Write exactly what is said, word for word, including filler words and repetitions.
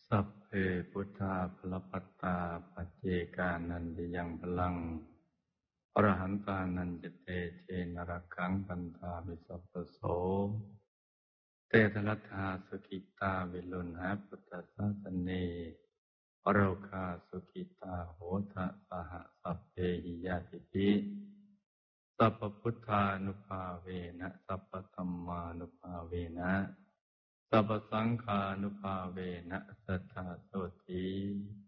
สัพเพพุทธาภลปัตตาปัจเจกานันติยังพลังอรหันตานันจเตเชนรกังปันธามิสัพพโสเตทรัตถาสุขิตาวิลุณหะพุทธศาสเนอโรคาสุขิตาโหทะสหสัพเพหิยาติปิสัพพพุทธานุภาเวนะสัพพธัมมานุภาเวนะสัพพสังฆานุภาเวนะสัทธาโสติ